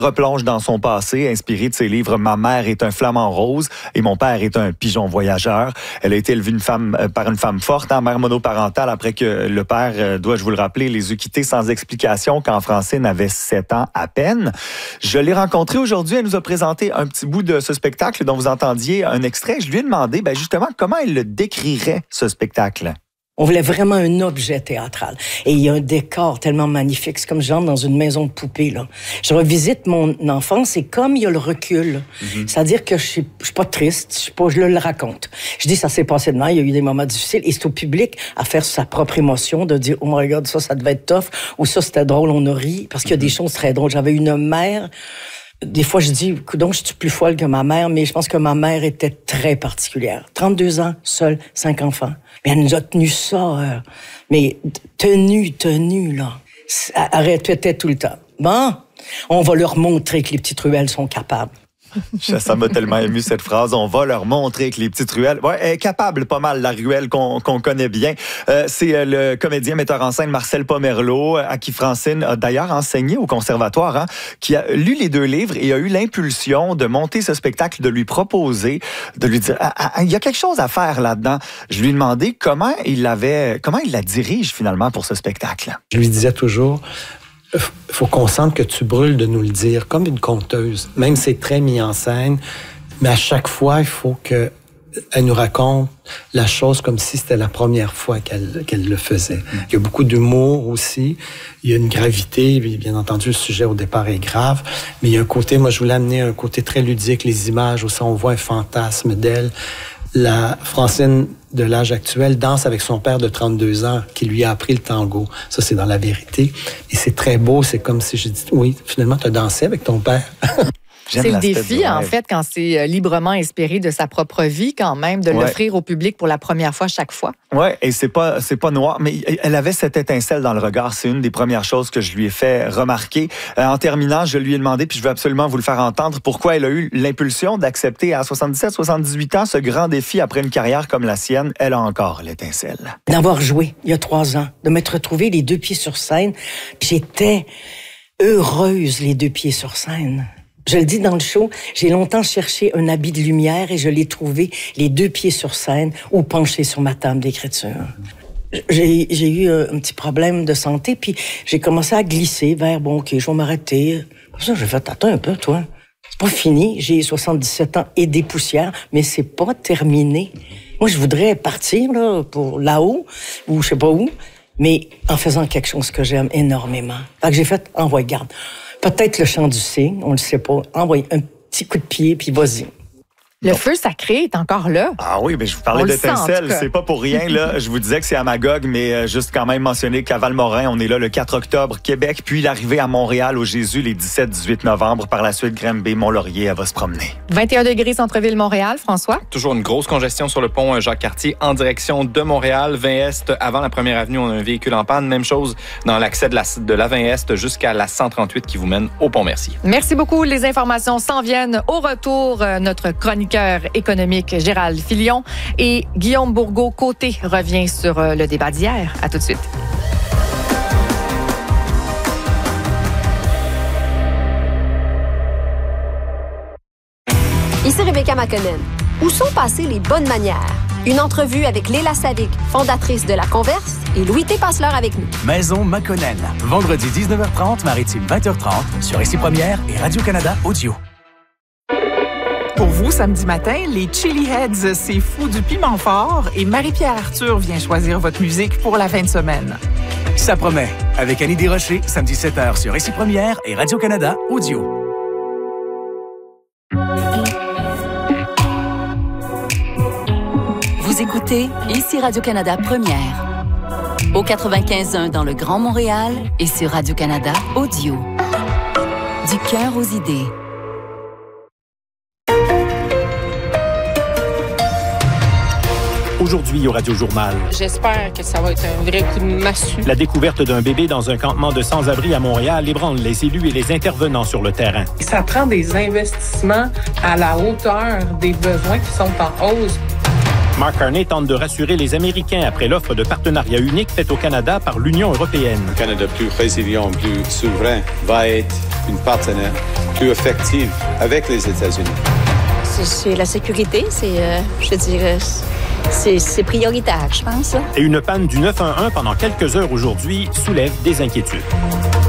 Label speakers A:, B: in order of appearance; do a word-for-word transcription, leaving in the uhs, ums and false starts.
A: replonge dans son passé, inspiré de ses livres « Ma mère est un flamant rose » et « Mon père est un pigeon voyageur ». Elle a été élevée une femme, euh, par une femme forte, hein, mère monoparentale, après que le père, euh, dois-je vous le rappeler, les eut quittés sans explication quand Francine avait sept ans à peine. Je l'ai rencontrée aujourd'hui, elle nous a présenté un petit bout de ce spectacle dont vous entendiez un extrait. Je lui ai demandé ben, justement comment elle le décrirait, ce spectacle.
B: On voulait vraiment un objet théâtral. Et il y a un décor tellement magnifique. C'est comme je rentre dans une maison de poupée, là. Je revisite mon enfance et comme il y a le recul, mm-hmm. c'est-à-dire que je suis, je suis pas triste, je suis pas, je le raconte. Je dis, ça s'est passé demain, il y a eu des moments difficiles et c'est au public à faire sa propre émotion, de dire, oh my God, ça, ça devait être tough, ou ça, c'était drôle, on a ri, parce qu'il y a mm-hmm. des choses très drôles. J'avais une mère... Des fois, je dis, coudonc, je suis plus folle que ma mère, mais je pense que ma mère était très particulière. trente-deux ans, seule, cinq enfants. Mais elle nous a tenu ça, euh, mais tenue, tenue, là. Elle répétait tout le temps. Bon, on va leur montrer que les petites ruelles sont capables.
A: Ça m'a tellement ému, cette phrase. On va leur montrer que les petites ruelles... Ouais, elle est capable, pas mal, la ruelle qu'on, qu'on connaît bien. Euh, c'est euh, le comédien, metteur en scène Marcel Pomerleau, à qui Francine a d'ailleurs enseigné au conservatoire, hein, qui a lu les deux livres et a eu l'impulsion de monter ce spectacle, de lui proposer, de lui dire, ah, ah, il y a quelque chose à faire là-dedans. Je lui ai demandé comment il l'avait, comment il la dirige finalement pour ce spectacle.
C: Je lui disais toujours... Il faut qu'on sente que tu brûles de nous le dire, comme une conteuse. Même si c'est très mis en scène, mais à chaque fois, il faut qu'elle nous raconte la chose comme si c'était la première fois qu'elle, qu'elle le faisait. Mm. Il y a beaucoup d'humour aussi. Il y a une gravité. Bien entendu, le sujet au départ est grave. Mais il y a un côté, moi, je voulais amener un côté très ludique, les images, où ça, on voit un fantasme d'elle. La Francine de l'âge actuel danse avec son père de trente-deux ans qui lui a appris le tango. Ça, c'est dans La Vérité. Et c'est très beau. C'est comme si j'ai dit, oui, finalement, tu as dansé avec ton père.
D: J'aime c'est le défi, en fait, quand c'est librement inspiré de sa propre vie, quand même, de ouais. l'offrir au public pour la première fois chaque fois.
A: Oui, et c'est pas, c'est pas noir, mais elle avait cette étincelle dans le regard. C'est une des premières choses que je lui ai fait remarquer. Euh, en terminant, je lui ai demandé, puis je veux absolument vous le faire entendre, pourquoi elle a eu l'impulsion d'accepter à soixante-dix-sept soixante-dix-huit ans ce grand défi après une carrière comme la sienne. Elle a encore l'étincelle.
B: D'avoir joué il y a trois ans, de m'être retrouvée les deux pieds sur scène. J'étais heureuse les deux pieds sur scène. Je le dis dans le show, j'ai longtemps cherché un habit de lumière et je l'ai trouvé les deux pieds sur scène ou penché sur ma table d'écriture. J'ai, j'ai eu un petit problème de santé, puis j'ai commencé à glisser vers, bon, OK, je vais m'arrêter. Comme ça, j'ai fait, attends un peu, toi. C'est pas fini, j'ai soixante-dix-sept ans et des poussières, mais c'est pas terminé. Moi, je voudrais partir, là, pour là-haut, ou je sais pas où, mais en faisant quelque chose que j'aime énormément. Fait que j'ai fait, envoie, garde. Peut-être le chant du cygne, on le sait pas. Envoyez un petit coup de pied, puis vas-y.
D: Le feu sacré est encore là.
A: Ah oui, mais je vous parlais d'étincelle, c'est pas pour rien, là. Je vous disais que c'est à Magog, mais euh, juste quand même mentionner qu'à Valmorin, on est là le quatre octobre, Québec, puis l'arrivée à Montréal au Jésus les dix-sept dix-huit novembre. Par la suite, Granby, Mont-Laurier, elle va se promener.
D: vingt et un degrés centre-ville Montréal, François.
E: Toujours une grosse congestion sur le pont Jacques-Cartier en direction de Montréal. vingt Est, avant la première avenue, on a un véhicule en panne. Même chose dans l'accès de la, de la vingt Est jusqu'à la cent trente-huit qui vous mène au pont Mercier.
D: Merci beaucoup. Les informations s'en viennent. Au retour, notre chroniqueur économique Gérald Filion et Guillaume Bourgault-Côté revient sur le débat d'hier. À tout de suite.
F: Ici Rebecca McConnell. Où sont passées les bonnes manières? Une entrevue avec Léla Savic, fondatrice de La Converse, et Louis T. Passeleur avec nous.
G: Maison McConnell. Vendredi dix-neuf heures trente, Maritime vingt heures trente, sur Ici Première et Radio-Canada Audio.
H: Pour vous, samedi matin, les Chili Heads, c'est fou du piment fort et Marie-Pierre Arthur vient choisir votre musique pour la fin de semaine.
G: Ça promet. Avec Annie Desrochers, samedi sept heures sur Ici Première et Radio-Canada Audio.
I: Vous écoutez Ici Radio-Canada Première. Au quatre-vingt-quinze un dans le Grand Montréal et sur Radio-Canada Audio. Du cœur aux idées.
J: Aujourd'hui au Radio Journal.
K: J'espère que ça va être un vrai coup de massue.
J: La découverte d'un bébé dans un campement de sans-abri à Montréal ébranle les élus et les intervenants sur le terrain.
K: Ça prend des investissements à la hauteur des besoins qui sont en hausse.
J: Mark Carney tente de rassurer les Américains après l'offre de partenariat unique faite au Canada par l'Union européenne.
L: Un Canada plus résilient, plus souverain, va être une partenaire plus effective avec les États-Unis.
M: C'est la sécurité, c'est, euh, je veux dire, c'est, c'est prioritaire, je pense. Là.
J: Et une panne du neuf un un pendant quelques heures aujourd'hui soulève des inquiétudes.